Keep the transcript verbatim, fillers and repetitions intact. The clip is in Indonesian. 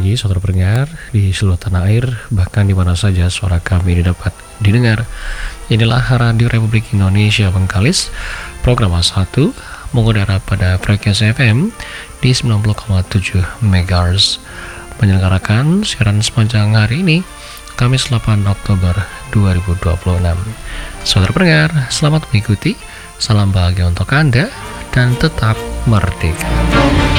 pagi, saudara pendengar di seluruh tanah air, bahkan di mana saja suara kami dapat didengar. Inilah Radio Republik Indonesia Bengkalis, program A satu mengudara pada frekuensi F M di sembilan puluh koma tujuh megahertz. Menyelenggarakan siaran sepanjang hari ini, Kamis delapan Oktober dua ribu dua puluh enam. Saudara pendengar, selamat mengikuti. Salam bahagia untuk Anda dan tetap merdeka.